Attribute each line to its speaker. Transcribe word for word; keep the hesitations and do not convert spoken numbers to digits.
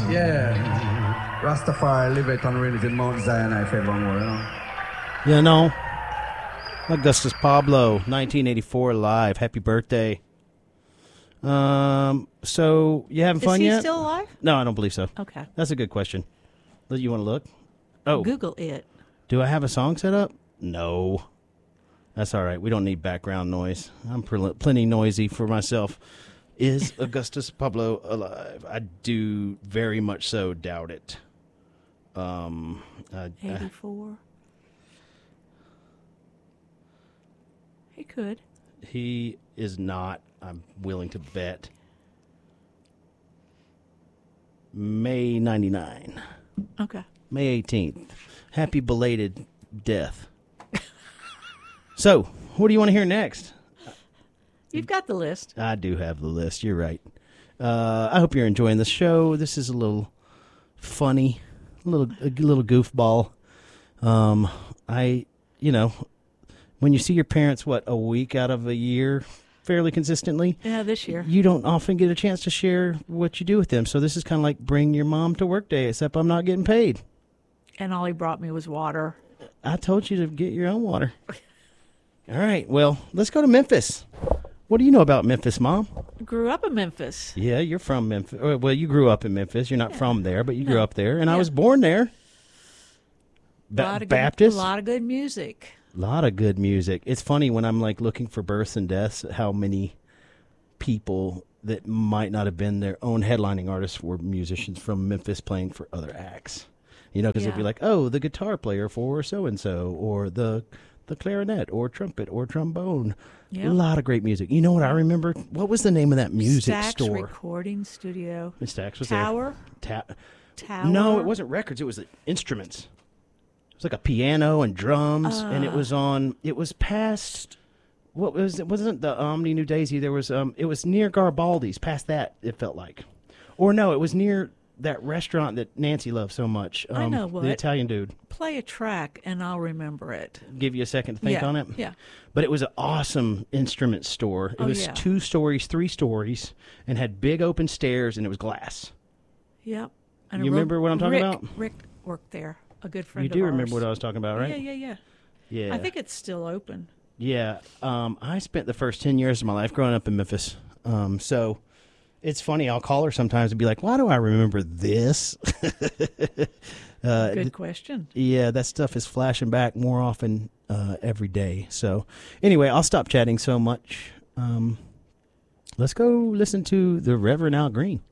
Speaker 1: Yeah. Rastafari live it and reign it in Mount Zion, if everyone will, you know.
Speaker 2: You know, Augustus Pablo, nineteen eighty-four live. Happy birthday. Um. So, you having fun
Speaker 3: Is he
Speaker 2: yet?
Speaker 3: still alive?
Speaker 2: No, I don't believe so.
Speaker 3: Okay.
Speaker 2: That's a good question. You want to look? Oh.
Speaker 3: Google it.
Speaker 2: Do I have a song set up? No. That's all right. We don't need background noise. I'm pl- plenty noisy for myself. Is Augustus Pablo alive? I do very much so doubt it. Um, uh,
Speaker 3: eighty-four. He could.
Speaker 2: He is not. I'm willing to bet. May ninety-nine.
Speaker 3: Okay.
Speaker 2: May eighteenth. Happy belated death. So, what do you want to hear next?
Speaker 3: You've got the list.
Speaker 2: I do have the list. You're right. Uh, I hope you're enjoying the show. This is a little funny, a little a little goofball. Um, I, you know, when you see your parents, what, a week out of a year, fairly consistently.
Speaker 3: Yeah, this year.
Speaker 2: You don't often get a chance to share what you do with them. So this is kind of like bring your mom to work day, except I'm not getting paid.
Speaker 3: And all he brought me was water.
Speaker 2: I told you to get your own water. All right. Well, let's go to Memphis. What do you know about Memphis, Mom?
Speaker 3: Grew up in Memphis.
Speaker 2: Yeah, you're from Memphis. Well, you grew up in Memphis. You're not
Speaker 3: Yeah.
Speaker 2: from there, but you
Speaker 3: No.
Speaker 2: grew up there. And
Speaker 3: Yeah.
Speaker 2: I was born there. Ba-
Speaker 3: lot of
Speaker 2: Baptist.
Speaker 3: Good, a lot of good music.
Speaker 2: A lot of good music. It's funny when I'm like looking for births and deaths, how many people that might not have been their own headlining artists were musicians from Memphis playing for other acts. You know, because
Speaker 3: Yeah.
Speaker 2: it'd be like, oh, the guitar player for so-and-so, or the the clarinet, or trumpet, or trombone.
Speaker 3: Yeah.
Speaker 2: A lot of great music. You know what I remember? What was the name of that music
Speaker 3: Stax
Speaker 2: store?
Speaker 3: Recording Studio.
Speaker 2: Miss Stax was
Speaker 3: Tower.
Speaker 2: there. Ta-
Speaker 3: Tower.
Speaker 2: No, it wasn't records. It was instruments. It was like a piano and drums, and it
Speaker 3: Uh.
Speaker 2: was on. It was past. What was it? Wasn't the Omni New Daisy? There was. Um. It was near Garibaldi's. Past that, it felt like, or no, it was near that restaurant that Nancy loved so much. Um,
Speaker 3: I know what.
Speaker 2: The Italian dude.
Speaker 3: Play a track and I'll remember it.
Speaker 2: Give you a second to think
Speaker 3: yeah.
Speaker 2: on it.
Speaker 3: Yeah.
Speaker 2: But it was an awesome instrument store. It
Speaker 3: Oh,
Speaker 2: was
Speaker 3: yeah.
Speaker 2: two stories, three stories, and had big open stairs, and it was glass.
Speaker 3: Yep. And
Speaker 2: You
Speaker 3: a
Speaker 2: remember what I'm talking
Speaker 3: Rick,
Speaker 2: about?
Speaker 3: Rick worked there. A good friend
Speaker 2: You
Speaker 3: of
Speaker 2: do
Speaker 3: ours.
Speaker 2: remember what I was talking about, right?
Speaker 3: Yeah, yeah, yeah.
Speaker 2: Yeah.
Speaker 3: I think it's still open.
Speaker 2: Yeah, um, I spent the first ten years of my life growing up in Memphis. Um, so it's funny. I'll call her sometimes and be like, why do I remember this? uh,
Speaker 3: Good
Speaker 2: th-
Speaker 3: question.
Speaker 2: yeah, that stuff is flashing back more often uh, every day. So anyway, I'll stop chatting so much. Um, let's go listen to the Reverend Al Green.